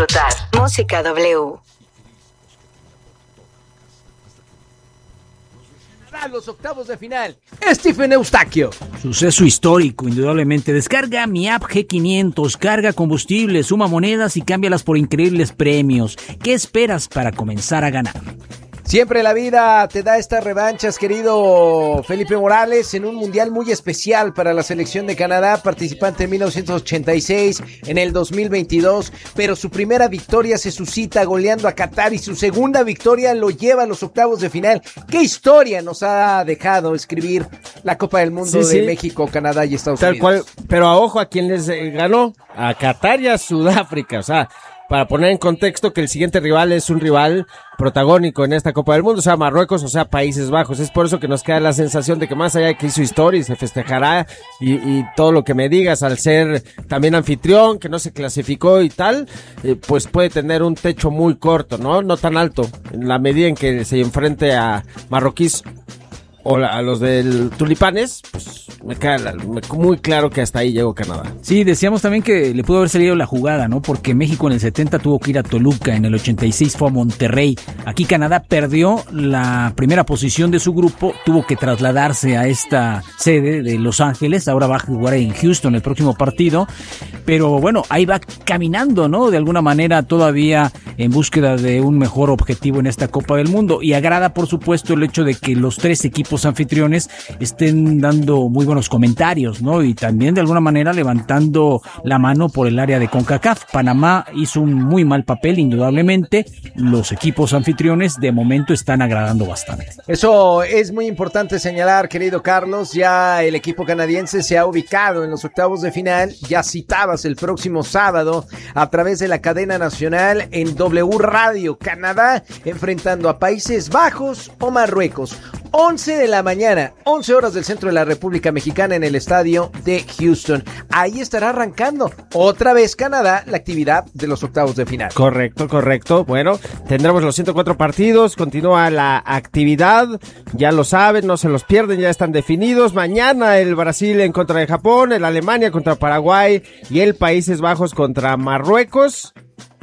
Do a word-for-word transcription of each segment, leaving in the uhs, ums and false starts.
disfrutar. Música W. A los octavos de final, Stephen Eustaquio. Suceso histórico, indudablemente. Descarga mi app G quinientos, carga combustible, suma monedas y cámbialas por increíbles premios. ¿Qué esperas para comenzar a ganar? Siempre la vida te da estas revanchas, querido Felipe Morales, en un mundial muy especial para la selección de Canadá, participante en mil novecientos ochenta y seis, en el dos mil veintidós, pero su primera victoria se suscita goleando a Qatar y su segunda victoria lo lleva a los octavos de final. ¿Qué historia nos ha dejado escribir la Copa del Mundo sí, de sí. México, Canadá y Estados Tal Unidos? Cual, pero a ojo a quien les ganó, a Qatar y a Sudáfrica, o sea, para poner en contexto que el siguiente rival es un rival protagónico en esta Copa del Mundo, o sea, Marruecos, o sea, Países Bajos. Es por eso que nos queda la sensación de que más allá de que hizo historia y se festejará y, y todo lo que me digas al ser también anfitrión, que no se clasificó y tal, eh, pues puede tener un techo muy corto, ¿no? No tan alto, en la medida en que se enfrente a marroquíes o a los del Tulipanes, pues me queda muy claro que hasta ahí llegó Canadá. Sí, decíamos también que le pudo haber salido la jugada, ¿no? Porque México en el setenta tuvo que ir a Toluca, en el ochenta y seis fue a Monterrey. Aquí Canadá perdió la primera posición de su grupo, tuvo que trasladarse a esta sede de Los Ángeles, ahora va a jugar en Houston el próximo partido, pero bueno, ahí va caminando, ¿no? De alguna manera todavía en búsqueda de un mejor objetivo en esta Copa del Mundo, y agrada por supuesto el hecho de que los tres equipos anfitriones estén dando muy buenos comentarios, ¿no? Y también de alguna manera levantando la mano por el área de CONCACAF. Panamá hizo un muy mal papel, indudablemente. Los equipos anfitriones de momento están agradando bastante. Eso es muy importante señalar, querido Carlos. Ya el equipo canadiense se ha ubicado en los octavos de final. Ya citabas el próximo sábado a través de la cadena nacional en W Radio. Canadá enfrentando a Países Bajos o Marruecos. once de la mañana, once horas del centro de la República Mexicana en el estadio de Houston. Ahí estará arrancando otra vez Canadá la actividad de los octavos de final. Correcto, correcto. Bueno, tendremos los ciento cuatro partidos, continúa la actividad, ya lo saben, no se los pierden, ya están definidos. Mañana el Brasil en contra de Japón, el Alemania contra Paraguay y el Países Bajos contra Marruecos.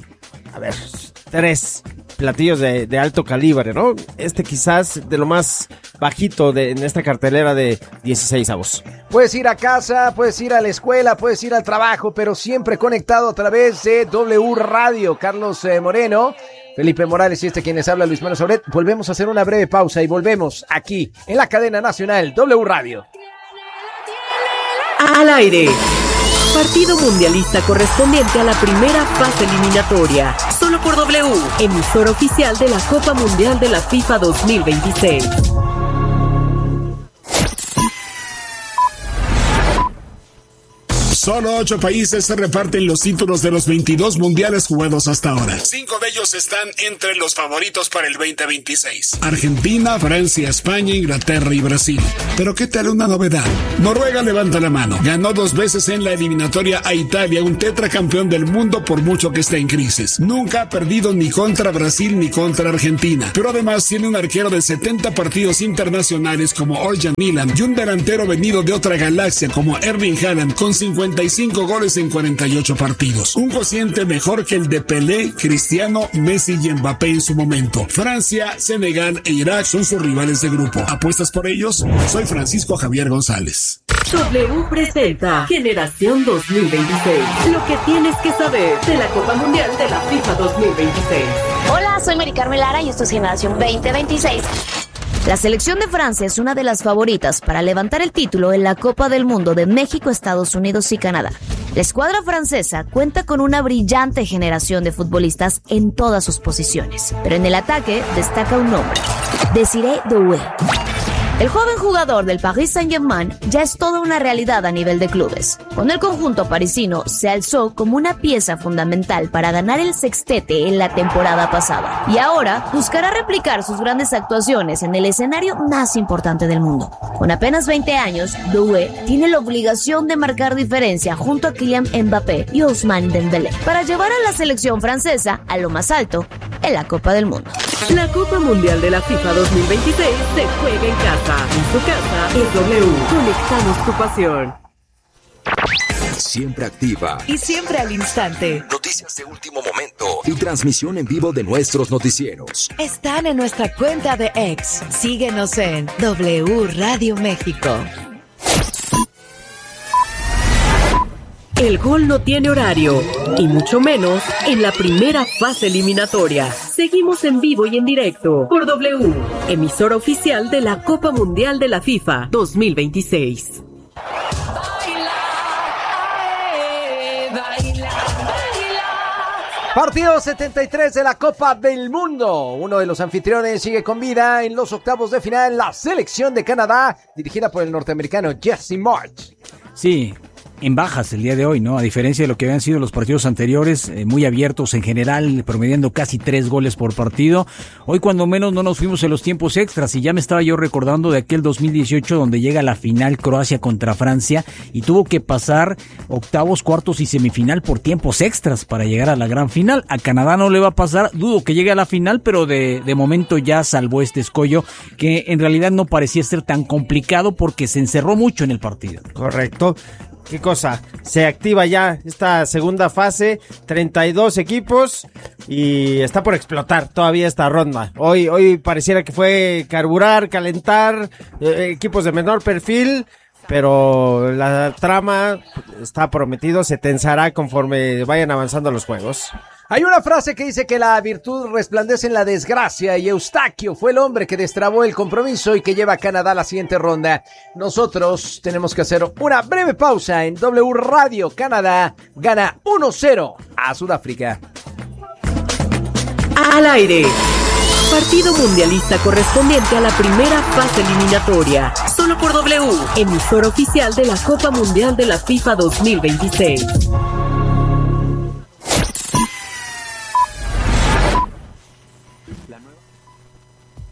A ver, tres platillos de, de alto calibre, ¿no? Este quizás de lo más bajito de, en esta cartelera de dieciséis avos. Puedes ir a casa, puedes ir a la escuela, puedes ir al trabajo, pero siempre conectado a través de W Radio. Carlos eh, Moreno, Felipe Morales y este quienes habla, Luis Manuel Sauret. Volvemos a hacer una breve pausa y volvemos aquí en la cadena nacional W Radio. Al aire. Partido mundialista correspondiente a la primera fase eliminatoria. Solo por W, emisora oficial de la Copa Mundial de la FIFA dos mil veintiséis. Solo ocho países se reparten los títulos de los veintidós mundiales jugados hasta ahora. Cinco de ellos están entre los favoritos para el veinte veintiséis. Argentina, Francia, España, Inglaterra y Brasil. Pero ¿qué tal una novedad? Noruega levanta la mano. Ganó dos veces en la eliminatoria a Italia, un tetracampeón del mundo por mucho que esté en crisis. Nunca ha perdido ni contra Brasil ni contra Argentina. Pero además tiene un arquero de setenta partidos internacionales como Orjan Milan y un delantero venido de otra galaxia como Erling Haaland con cincuenta y cinco goles en cuarenta y ocho partidos. Un cociente mejor que el de Pelé, Cristiano, Messi y Mbappé en su momento. Francia, Senegal e Irak son sus rivales de grupo. ¿Apuestas por ellos? Soy Francisco Javier González. W presenta Generación dos mil veintiséis. Lo que tienes que saber de la Copa Mundial de la FIFA dos mil veintiséis. Hola, soy Mari Carmen Lara y esto es Generación veinte veintiséis. La selección de Francia es una de las favoritas para levantar el título en la Copa del Mundo de México, Estados Unidos y Canadá. La escuadra francesa cuenta con una brillante generación de futbolistas en todas sus posiciones, pero en el ataque destaca un nombre: Désiré Doué. El joven jugador del Paris Saint-Germain ya es toda una realidad a nivel de clubes. Con el conjunto parisino se alzó como una pieza fundamental para ganar el sextete en la temporada pasada. Y ahora buscará replicar sus grandes actuaciones en el escenario más importante del mundo. Con apenas veinte años, Doué tiene la obligación de marcar diferencia junto a Kylian Mbappé y Ousmane Dembélé para llevar a la selección francesa a lo más alto en la Copa del Mundo. La Copa Mundial de la FIFA dos mil veintiséis se juega en casa. En tu casa es W. Conectamos tu pasión. siempre activa y siempre al instante. Noticias de último momento y transmisión en vivo de nuestros noticieros. Están en nuestra cuenta de X. Síguenos en W Radio México. El gol no tiene horario, y mucho menos en la primera fase eliminatoria. Seguimos en vivo y en directo por W, emisora oficial de la Copa Mundial de la FIFA dos mil veintiséis. Partido setenta y tres de la Copa del Mundo. Uno de los anfitriones sigue con vida en los octavos de final, la selección de Canadá, dirigida por el norteamericano Jesse Marsch. Sí, en bajas el día de hoy, ¿no? A diferencia de lo que habían sido los partidos anteriores, eh, muy abiertos en general, promediando casi tres goles por partido. Hoy cuando menos no nos fuimos en los tiempos extras y ya me estaba yo recordando de aquel dos mil dieciocho donde llega la final Croacia contra Francia y tuvo que pasar octavos, cuartos y semifinal por tiempos extras para llegar a la gran final. A Canadá no le va a pasar, dudo que llegue a la final, pero de, de momento ya salvó este escollo que en realidad no parecía ser tan complicado porque se encerró mucho en el partido. Correcto. ¿Qué cosa? Se activa ya esta segunda fase, treinta y dos equipos y está por explotar todavía esta ronda. Hoy, hoy pareciera que fue carburar, calentar, eh, equipos de menor perfil, pero la trama está prometido, se tensará conforme vayan avanzando los juegos. Hay una frase que dice que la virtud resplandece en la desgracia y Eustaquio fue el hombre que destrabó el compromiso y que lleva a Canadá a la siguiente ronda. Nosotros tenemos que hacer una breve pausa en W Radio. Canadá gana uno cero a Sudáfrica. Al aire. Partido mundialista correspondiente a la primera fase eliminatoria. Solo por W, emisora oficial de la Copa Mundial de la FIFA dos mil veintiséis.